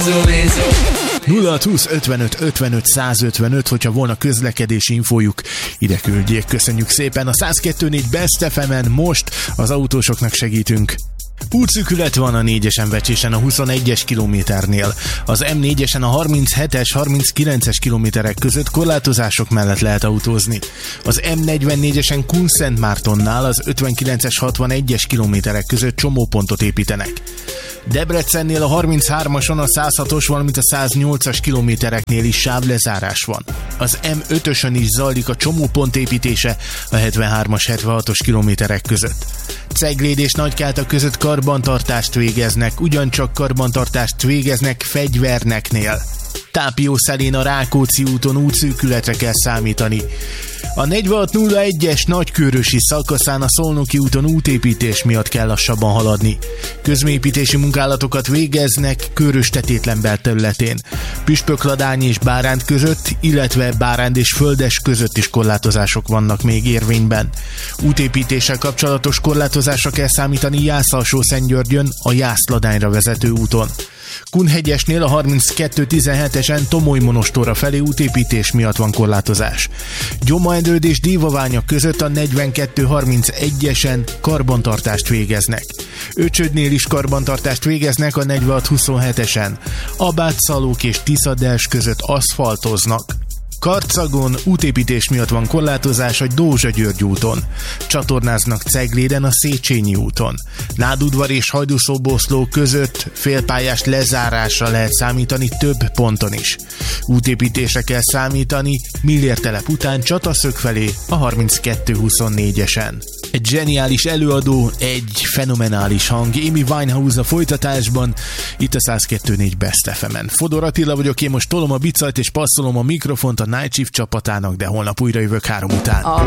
0-20 55 55 155, hogyha volna közlekedési infójuk, ide küldjék. Köszönjük szépen. A 102.4 Best FM-en most az autósoknak segítünk. Útszűkület van a 4-esen Vecsésen a 21-es kilométernél. Az M4-esen a 37-es, 39-es kilométerek között korlátozások mellett lehet autózni. Az M44-esen Kunszentmártonnál az 59-es, 61-es kilométerek között csomópontot építenek. Debrecennél a 33-ason a 106-os, valamint a 108-as kilométereknél is sávlezárás van. Az M5-ösön is zajlik a csomópont építése a 73-as, 76-os kilométerek között. Cegléd és Nagykáta között karbantartást végeznek, ugyancsak karbantartást végeznek fegyverneknél. Tápiószelén a Rákóczi úton útszűkületre kell számítani. A 4601-es nagykőrösi szakaszán a Szolnoki úton útépítés miatt kell lassabban haladni. Közműépítési munkálatokat végeznek Körös-Tetétlen belterületén. Püspökladány és Báránd között, illetve Báránd és Földes között is korlátozások vannak még érvényben. Útépítéssel kapcsolatos korlátozásra kell számítani Jász-Alsó-Szentgyörgyön a Jász-Ladányra vezető úton. Kunhegyesnél a 32-17-esen Tomoly-Monostorra felé útépítés miatt van korlátozás. Gyomraendőd és Dévaványa között a 42-31-esen karbantartást végeznek. Öcsödnél is karbantartást végeznek a 46-27-esen. Abátszalók és Tiszadels között aszfaltoznak. Karcagon útépítés miatt van korlátozás a Dózsa-György úton. Csatornáznak Cegléden a Széchenyi úton. Nádudvar és Hajdúszoboszló között félpályás lezárásra lehet számítani több ponton is. Útépítésre kell számítani Millértelep után Csataszög felé a 32-24-esen. Egy zseniális előadó, egy fenomenális hang, Amy Winehouse a folytatásban, itt a 102.4 Best FM-en. Fodor Attila vagyok, én most tolom a bicajt és passzolom a mikrofont a Night Shift csapatának, de holnap újra jövök 3 után.